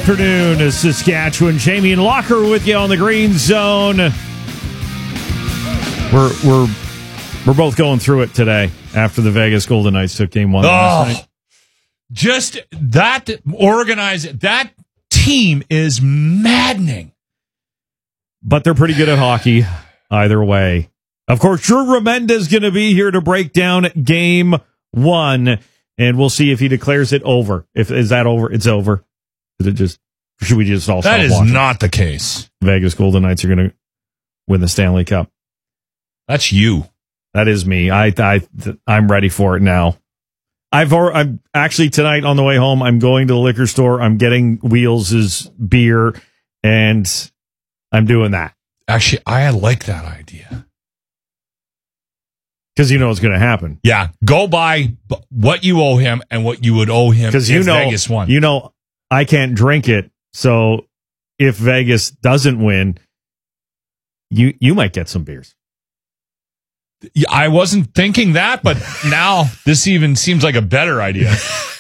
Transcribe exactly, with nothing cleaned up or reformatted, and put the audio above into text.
afternoon, Saskatchewan. Jamie and Locker with you on the Green Zone. We're we're we're both going through it today after the Vegas Golden Knights took game one oh, last night. Just that organized that team is maddening. But they're pretty good at hockey either way. Of course, Drew Remenda is going to be here to break down game one, and we'll see if he declares it over. If is that over? It's over. Is it just? Should we just all? That stop is watching? not the case. Vegas Golden Knights are going to win the Stanley Cup. That's you. That is me. I I I'm ready for it now. I've I'm actually tonight on the way home. I'm going to the liquor store. I'm getting Wheels' beer, and I'm doing that. Actually, I like that idea. Because you know what's going to happen. Yeah, go buy what you owe him and what you would owe him if you know, Vegas won. You know, I can't drink it, so if Vegas doesn't win, you you might get some beers. I wasn't thinking that, but now this even seems like a better idea.